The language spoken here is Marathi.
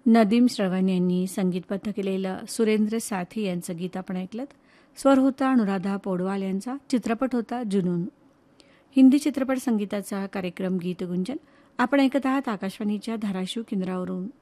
नदीम श्रवण यांनी संगीतबद्ध केलेलं सुरेंद्र साथी यांचं गीत आपण ऐकलं. स्वर होता अनुराधा पौडवाल यांचा. चित्रपट होता जुनून. हिंदी चित्रपट संगीताचा कार्यक्रम गीतगुंजन आपण ऐकत आहात आकाशवाणीच्या धाराशिव केंद्रावरून.